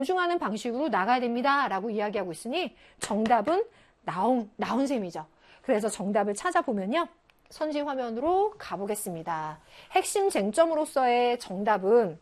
존중하는 방식으로 나가야 됩니다. 라고 이야기하고 있으니 정답은 나온 셈이죠. 그래서 정답을 찾아보면요. 선지 화면으로 가보겠습니다. 핵심 쟁점으로서의 정답은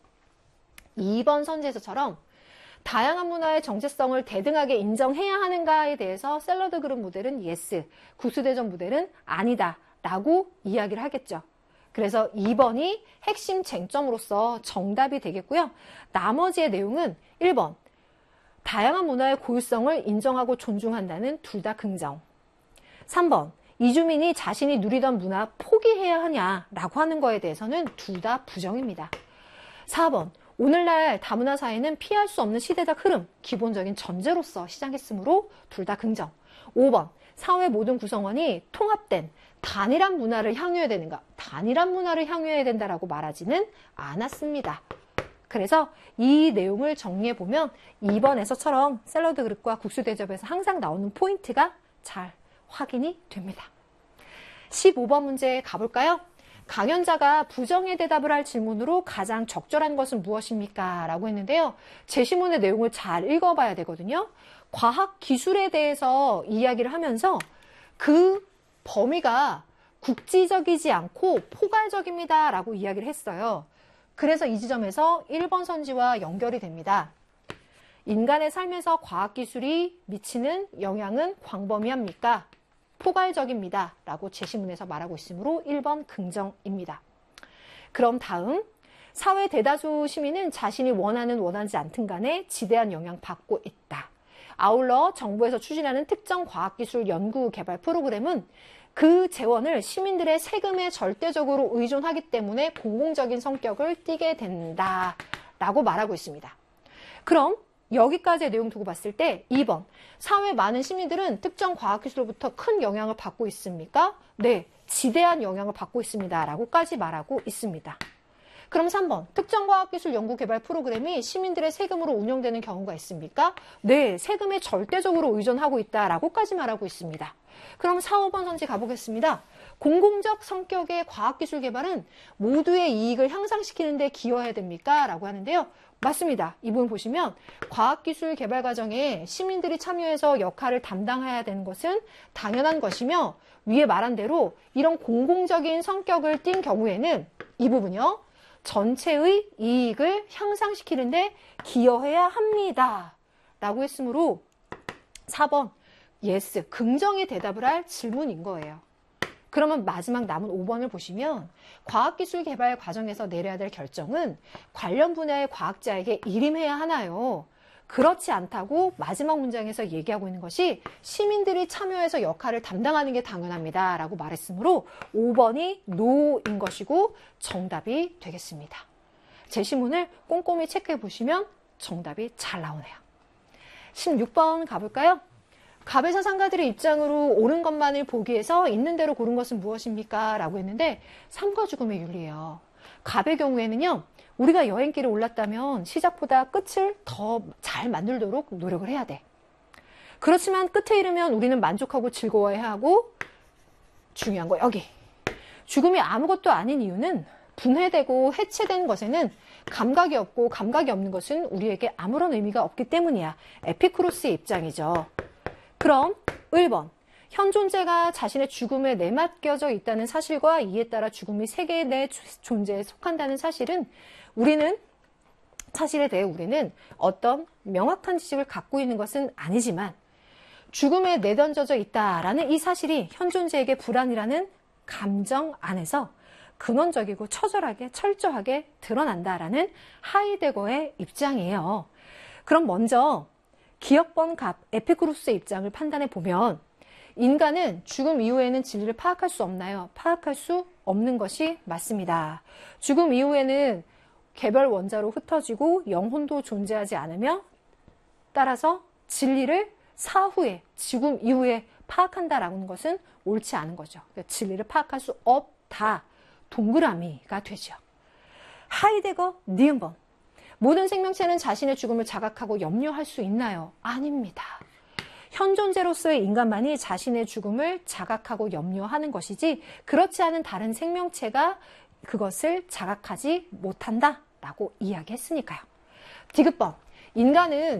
2번 선지에서처럼 다양한 문화의 정체성을 대등하게 인정해야 하는가에 대해서 샐러드 그룹 모델은 yes, 구수대전 모델은 아니다 라고 이야기를 하겠죠. 그래서 2번이 핵심 쟁점으로서 정답이 되겠고요. 나머지의 내용은 1번, 다양한 문화의 고유성을 인정하고 존중한다는 둘 다 긍정. 3번, 이주민이 자신이 누리던 문화 포기해야 하냐라고 하는 거에 대해서는 둘 다 부정입니다. 4번, 오늘날 다문화 사회는 피할 수 없는 시대적 흐름, 기본적인 전제로서 시작했으므로 둘 다 긍정. 5번, 사회 모든 구성원이 통합된 단일한 문화를 향유해야 되는가? 단일한 문화를 향유해야 된다라고 말하지는 않았습니다. 그래서 이 내용을 정리해보면 2번에서처럼 샐러드 그릇과 국수 대접에서 항상 나오는 포인트가 잘 확인이 됩니다. 15번 문제 가볼까요? 강연자가 부정의 대답을 할 질문으로 가장 적절한 것은 무엇입니까? 라고 했는데요. 제시문의 내용을 잘 읽어봐야 되거든요. 과학 기술에 대해서 이야기를 하면서 그 범위가 국지적이지 않고 포괄적입니다. 라고 이야기를 했어요. 그래서 이 지점에서 1번 선지와 연결이 됩니다. 인간의 삶에서 과학기술이 미치는 영향은 광범위합니까? 포괄적입니다. 라고 제시문에서 말하고 있으므로 1번 긍정입니다. 그럼 다음, 사회 대다수 시민은 자신이 원하지 않든 간에 지대한 영향받고 있다. 아울러 정부에서 추진하는 특정 과학기술 연구 개발 프로그램은 그 재원을 시민들의 세금에 절대적으로 의존하기 때문에 공공적인 성격을 띠게 된다. 라고 말하고 있습니다. 그럼 여기까지의 내용 두고 봤을 때 2번, 사회 많은 시민들은 특정 과학기술로부터 큰 영향을 받고 있습니까? 네, 지대한 영향을 받고 있습니다. 라고까지 말하고 있습니다. 그럼 3번, 특정 과학기술 연구개발 프로그램이 시민들의 세금으로 운영되는 경우가 있습니까? 네, 세금에 절대적으로 의존하고 있다라고까지 말하고 있습니다. 그럼 4, 5번 선지 가보겠습니다. 공공적 성격의 과학기술 개발은 모두의 이익을 향상시키는 데 기여해야 됩니까? 라고 하는데요. 맞습니다. 이 부분 보시면 과학기술 개발 과정에 시민들이 참여해서 역할을 담당해야 되는 것은 당연한 것이며 위에 말한 대로 이런 공공적인 성격을 띈 경우에는 이 부분이요. 전체의 이익을 향상시키는데 기여해야 합니다. 라고 했으므로 4번 yes, 긍정의 대답을 할 질문인 거예요. 그러면 마지막 남은 5번을 보시면 과학기술 개발 과정에서 내려야 될 결정은 관련 분야의 과학자에게 일임해야 하나요? 그렇지 않다고 마지막 문장에서 얘기하고 있는 것이 시민들이 참여해서 역할을 담당하는 게 당연합니다. 라고 말했으므로 5번이 no인 것이고 정답이 되겠습니다. 제시문을 꼼꼼히 체크해 보시면 정답이 잘 나오네요. 16번 가볼까요? 갑의 사상가들의 입장으로 옳은 것만을 보기 위해서 있는 대로 고른 것은 무엇입니까? 라고 했는데 삶과 죽음의 윤리예요. 갑의 경우에는요. 우리가 여행길에 올랐다면 시작보다 끝을 더 잘 만들도록 노력을 해야 돼. 그렇지만 끝에 이르면 우리는 만족하고 즐거워해야 하고 중요한 거 여기. 죽음이 아무것도 아닌 이유는 분해되고 해체된 것에는 감각이 없고 감각이 없는 것은 우리에게 아무런 의미가 없기 때문이야. 에피쿠로스의 입장이죠. 그럼 1번, 현 존재가 자신의 죽음에 내맡겨져 있다는 사실과 이에 따라 죽음이 세계의 내 존재에 속한다는 사실에 대해 우리는 어떤 명확한 지식을 갖고 있는 것은 아니지만 죽음에 내던져져 있다라는 이 사실이 현 존재에게 불안이라는 감정 안에서 근원적이고 처절하게 철저하게 드러난다라는 하이데거의 입장이에요. 그럼 먼저 기억번 갑 에피쿠로스의 입장을 판단해 보면 인간은 죽음 이후에는 진리를 파악할 수 없나요? 파악할 수 없는 것이 맞습니다. 죽음 이후에는 개별 원자로 흩어지고 영혼도 존재하지 않으며 따라서 진리를 사후에 죽음 이후에 파악한다라는 것은 옳지 않은 거죠. 그러니까 진리를 파악할 수 없다. 동그라미가 되죠. 하이데거 니은번. 모든 생명체는 자신의 죽음을 자각하고 염려할 수 있나요? 아닙니다. 현 존재로서의 인간만이 자신의 죽음을 자각하고 염려하는 것이지 그렇지 않은 다른 생명체가 그것을 자각하지 못한다라고 이야기했으니까요. 디귿번. 인간은